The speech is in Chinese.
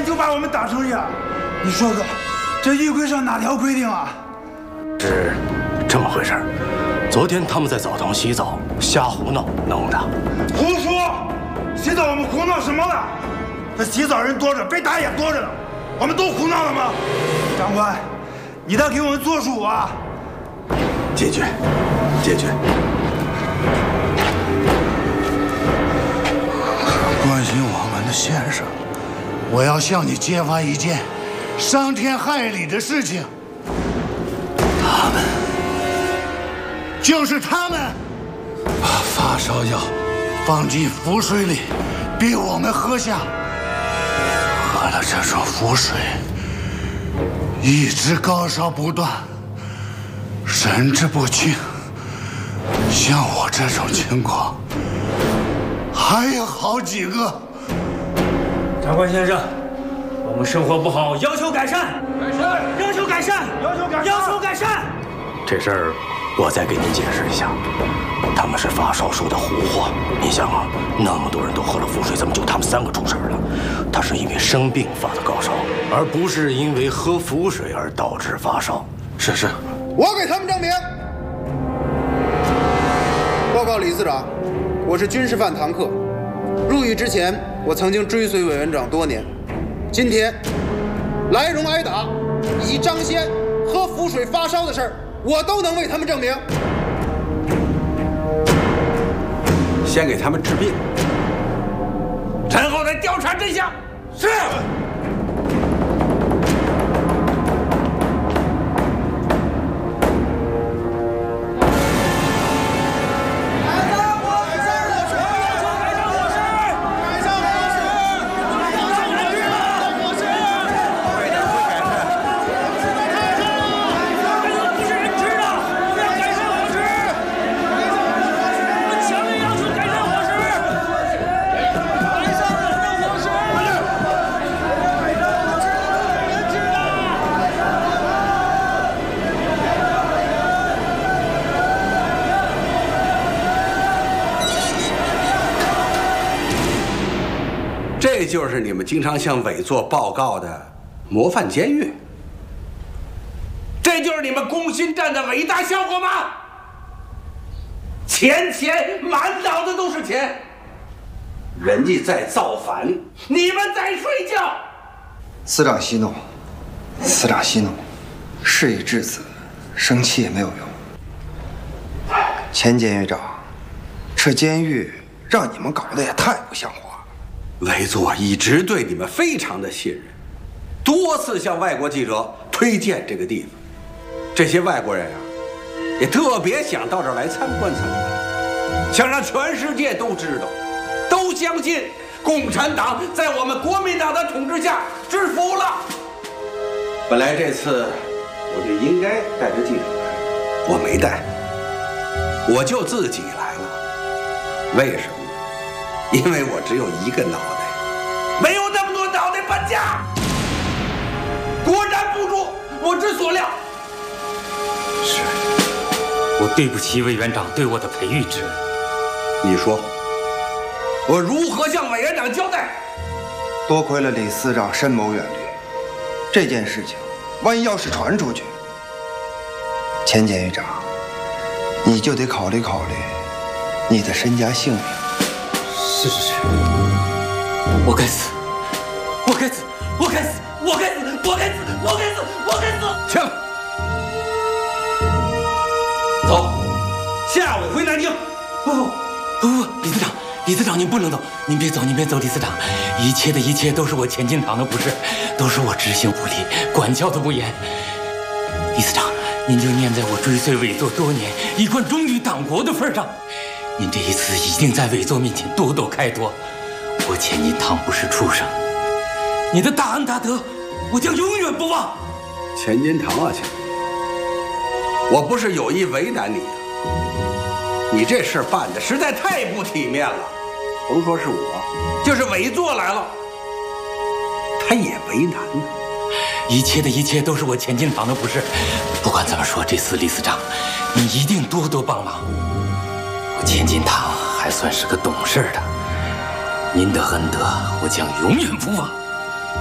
人就把我们当成人。你说说，这议会上哪条规定啊？ 是这么回事儿。昨天他们在澡堂洗澡，瞎胡闹弄的。 胡说！洗澡我们胡闹什么了？这洗澡人多着，被打也多着呢。我们都胡闹了吗？长官，你得给我们做主啊！ 解决，解决。 关心我们的先生，我要向你揭发一件伤天害理的事情。他们，就是他们，把发烧药放进符水里，逼我们喝下。喝了这种符水，一直高烧不断，神志不清。像我这种情况，还有好几个。 长官先生，我们生活不好，要求改善，要求改善，要求改善。 这事儿我再给您解释一下，他们是发烧说的胡话。你想啊，那么多人都喝了符水，怎么就他们3个出事了？他是因为生病发的高烧，而不是因为喝符水而导致发烧。 是， 我给他们证明。报告李司长，我是军事犯堂客，入狱之前我曾经追随委员长多年。今天来荣挨打以及张先喝符水发烧的事儿，我都能为他们证明。 先给他们治病，然后再调查真相。是。这就是你们经常向委座报告的模范监狱，这就是你们攻心战的伟大效果吗？钱，满脑子都是钱，人家在造反，你们在睡觉。 司长息怒，司长息怒，事已至此，生气也没有用。钱监狱长，这监狱让你们搞得也太不像话。 委座一直对你们非常的信任，多次向外国记者推荐这个地方。这些外国人啊，也特别想到这儿来参观参观，想让全世界都知道，都相信共产党在我们国民党的统治下制服了。本来这次我就应该带着记者来，我没带，我就自己来了。为什么？因为我只有一个脑袋，没有那么多脑袋搬家。果然不出我之所料。 是，我对不起委员长对我的培育之恩。 你说，我如何向委员长交代？ 多亏了李司长深谋远虑，这件事情万一要是传出去，钱监狱长，你就得考虑考虑你的身家性命。 是，我该死，我该死，我该死，我该死，我该死，我该死，我该死！ 行，走，下午回南京。 不，李司长，您不能走，您别走，李司长，一切的一切都是我钱金堂的不是，都是我执行不力，管教的不严。李司长，您就念在我追随委座多年，一贯忠于党国的份上。您这一次一定在委座面前多多开脱，我钱金堂不是畜生，你的大恩大德，我将永远不忘。 钱金堂啊，我不是有意为难你啊，你这事办的实在太不体面了。甭说是我，就是委座来了，他也为难呢。 一切的一切都是我钱金堂的不是。不管怎么说，这次李司长，你一定多多帮忙。我钱金堂还算是个懂事的，您的恩德我将永远不忘。